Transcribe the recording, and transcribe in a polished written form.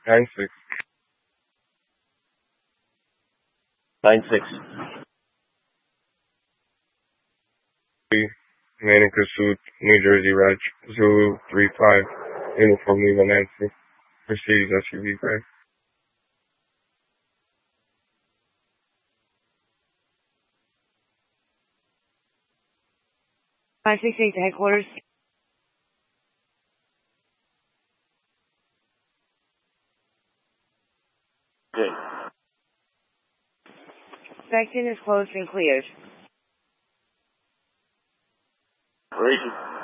9-6. 9-6. Manica Suit, New Jersey Reg, Zulu 3-5, Uniform Lima Nancy, Mercedes SUV Gray. 568 to headquarters. Okay. Section is closed and cleared. Raging.